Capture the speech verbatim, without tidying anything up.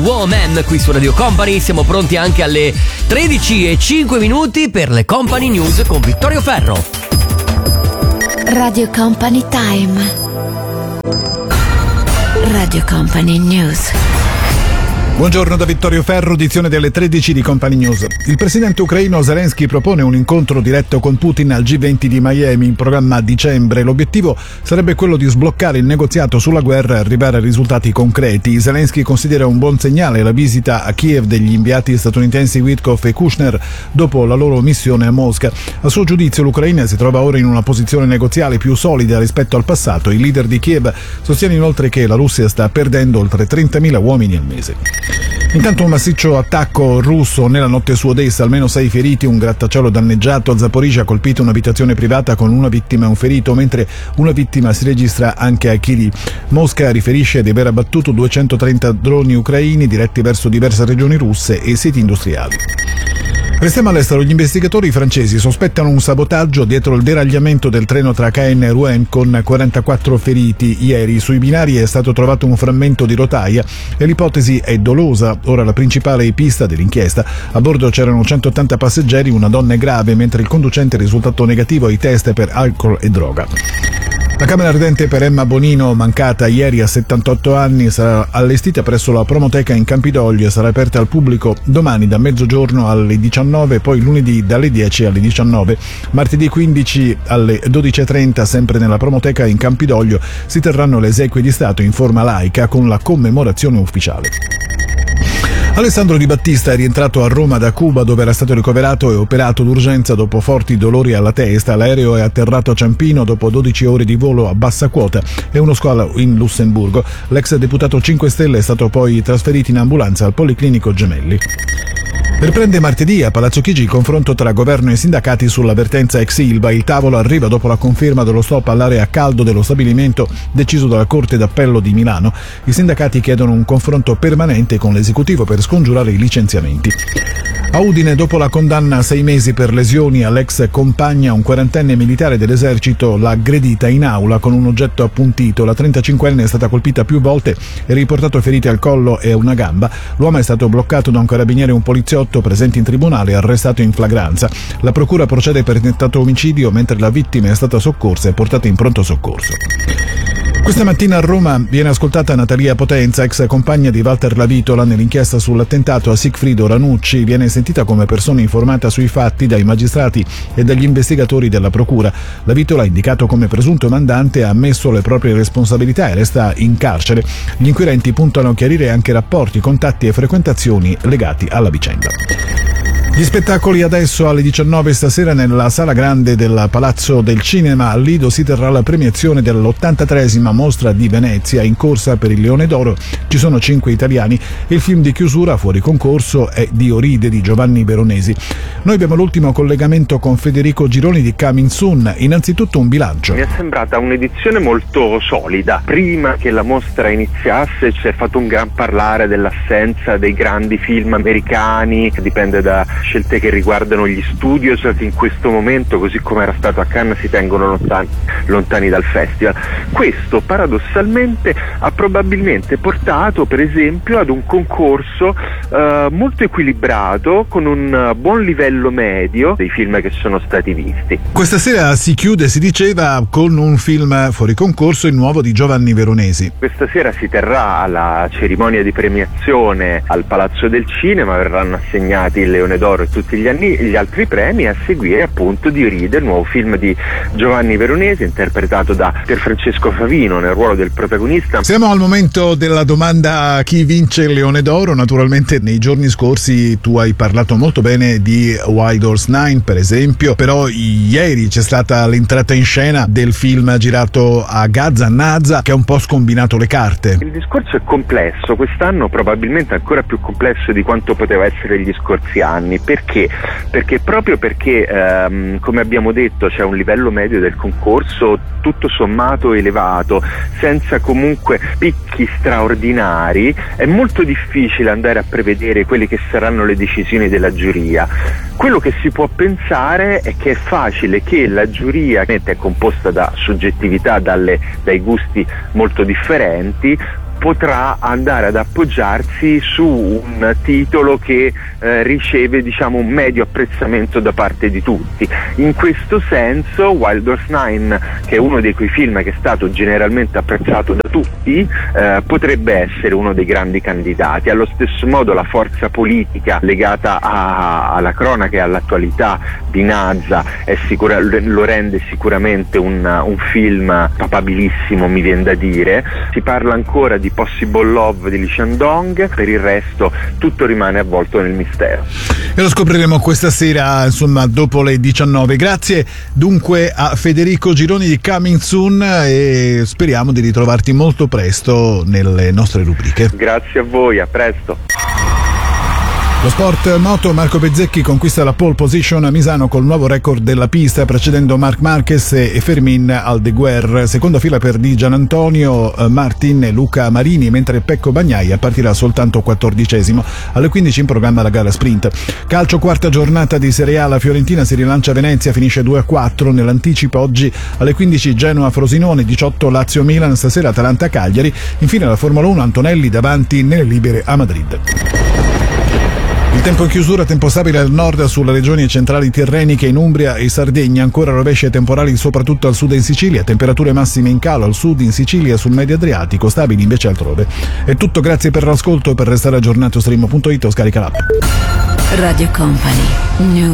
Woman qui su Radio Company. Siamo pronti anche alle tredici e cinque minuti per le Company News con Vittorio Ferro. Radio Company Time. Radio Company News. Buongiorno da Vittorio Ferro, edizione delle tredici di Company News. Il presidente ucraino Zelensky propone un incontro diretto con Putin al G venti di Miami in programma a dicembre. L'obiettivo sarebbe quello di sbloccare il negoziato sulla guerra e arrivare a risultati concreti. Zelensky considera un buon segnale la visita a Kiev degli inviati statunitensi Witkoff e Kushner dopo la loro missione a Mosca. A suo giudizio l'Ucraina si trova ora in una posizione negoziale più solida rispetto al passato. Il leader di Kiev sostiene inoltre che la Russia sta perdendo oltre trentamila uomini al mese. Intanto un massiccio attacco russo nella notte su Odessa, almeno sei feriti, un grattacielo danneggiato. A Zaporizhzhia ha colpito un'abitazione privata con una vittima e un ferito, mentre una vittima si registra anche a Kirill. Mosca riferisce di aver abbattuto duecentotrenta droni ucraini diretti verso diverse regioni russe e siti industriali. Restiamo all'estero. Gli investigatori francesi sospettano un sabotaggio dietro il deragliamento del treno tra Caen e Rouen con quarantaquattro feriti. Ieri sui binari è stato trovato un frammento di rotaia e l'ipotesi è dolosa. Ora la principale pista dell'inchiesta: a bordo c'erano centottanta passeggeri, una donna è grave, mentre il conducente è risultato negativo ai test per alcol e droga. La camera ardente per Emma Bonino, mancata ieri a settantotto anni, sarà allestita presso la Promoteca in Campidoglio e sarà aperta al pubblico domani da mezzogiorno alle diciannove, poi lunedì dalle dieci alle diciannove. Martedì quindici alle dodici e trenta, sempre nella Promoteca in Campidoglio, si terranno le esequie di Stato in forma laica con la commemorazione ufficiale. Alessandro Di Battista è rientrato a Roma da Cuba, dove era stato ricoverato e operato d'urgenza dopo forti dolori alla testa. L'aereo è atterrato a Ciampino dopo dodici ore di volo a bassa quota e uno scalo in Lussemburgo. L'ex deputato cinque Stelle è stato poi trasferito in ambulanza al Policlinico Gemelli. Riprende martedì a Palazzo Chigi il confronto tra governo e sindacati sulla vertenza ex Ilva. Il tavolo arriva dopo la conferma dello stop all'area a caldo dello stabilimento deciso dalla Corte d'Appello di Milano. I sindacati chiedono un confronto permanente con l'esecutivo per scongiurare i licenziamenti. A Udine, dopo la condanna a sei mesi per lesioni all'ex compagna, un quarantenne militare dell'esercito l'ha aggredita in aula con un oggetto appuntito. La trentacinquenne è stata colpita più volte e riportato ferite al collo e a una gamba. L'uomo è stato bloccato da un carabiniere e un poliziotto presenti in tribunale e arrestato in flagranza. La procura procede per tentato omicidio, mentre la vittima è stata soccorsa e portata in pronto soccorso. Questa mattina a Roma viene ascoltata Natalia Potenza, ex compagna di Walter Lavitola, nell'inchiesta sull'attentato a Sigfrido Ranucci. Viene sentita come persona informata sui fatti dai magistrati e dagli investigatori della procura. Lavitola, indicato come presunto mandante, ha ammesso le proprie responsabilità e resta in carcere. Gli inquirenti puntano a chiarire anche rapporti, contatti e frequentazioni legati alla vicenda. Gli spettacoli adesso alle diciannove stasera nella Sala Grande del Palazzo del Cinema. Al Lido si terrà la premiazione dell'ottantatreesima Mostra di Venezia. In corsa per il Leone d'Oro ci sono cinque italiani e il film di chiusura fuori concorso è Dio ride di Giovanni Veronesi. Noi abbiamo l'ultimo collegamento con Federico Gironi di Coming Soon. Innanzitutto un bilancio. Mi è sembrata un'edizione molto solida. Prima che la mostra iniziasse ci è fatto un gran parlare dell'assenza dei grandi film americani, dipende da scelte che riguardano gli studios che in questo momento, così come era stato a Cannes, si tengono lontani, lontani dal festival. Questo paradossalmente ha probabilmente portato per esempio ad un concorso eh, molto equilibrato, con un buon livello medio dei film che sono stati visti. Questa sera si chiude, si diceva, con un film fuori concorso, il nuovo di Giovanni Veronesi. Questa sera si terrà la cerimonia di premiazione al Palazzo del Cinema, verranno assegnati il Leone d'Oro e tutti gli, anni, gli altri premi, a seguire appunto Dio ride, il nuovo film di Giovanni Veronesi interpretato da Pierfrancesco Favino nel ruolo del protagonista. Siamo al momento della domanda: chi vince il Leone d'Oro? Naturalmente nei giorni scorsi tu hai parlato molto bene di Wild Horse nove, per esempio, però ieri c'è stata l'entrata in scena del film girato a Gaza, Naza, che ha un po' scombinato le carte. Il discorso è complesso, quest'anno probabilmente ancora più complesso di quanto poteva essere gli scorsi anni. Perché? Perché proprio perché ehm, come abbiamo detto c'è un livello medio del concorso tutto sommato elevato, senza comunque picchi straordinari, è molto difficile andare a prevedere quelle che saranno le decisioni della giuria. Quello che si può pensare è che è facile che la giuria, che è composta da soggettività, dalle, dai gusti molto differenti, potrà andare ad appoggiarsi su un titolo che eh, riceve diciamo un medio apprezzamento da parte di tutti. In questo senso Wild Horse Nine, che è uno dei quei film che è stato generalmente apprezzato da tutti, eh, potrebbe essere uno dei grandi candidati. Allo stesso modo la forza politica legata a, alla cronaca e all'attualità di Naza è sicura, lo rende sicuramente un, un film papabilissimo, mi viene da dire. Si parla ancora di Possible Love di Lee Shandong, per il resto tutto rimane avvolto nel mistero. E lo scopriremo questa sera, insomma, dopo le diciannove. Grazie dunque a Federico Gironi di Coming Soon e speriamo di ritrovarti molto presto nelle nostre rubriche. Grazie a voi, a presto. Lo sport moto, Marco Bezzecchi conquista la pole position a Misano col nuovo record della pista, precedendo Marc Marquez e Fermin Aldeguer. Seconda fila per Di Gianantonio, Martin e Luca Marini, mentre Pecco Bagnaia partirà soltanto quattordicesimo. Alle quindici in programma la gara sprint. Calcio, quarta giornata di Serie A, la Fiorentina si rilancia a Venezia, finisce due a quattro. Nell'anticipo oggi alle quindici Genoa-Frosinone, diciotto Lazio-Milan, stasera Atalanta-Cagliari. Infine la Formula uno, Antonelli davanti nelle libere a Madrid. Il tempo in chiusura, tempo stabile al nord sulle regioni centrali tirreniche, in Umbria e Sardegna, ancora rovesci e temporali soprattutto al sud e in Sicilia, temperature massime in calo al sud, in Sicilia, sul medio Adriatico, stabili invece altrove. È tutto, grazie per l'ascolto, per restare aggiornato stream punto it o scarica l'app. Radio Company News.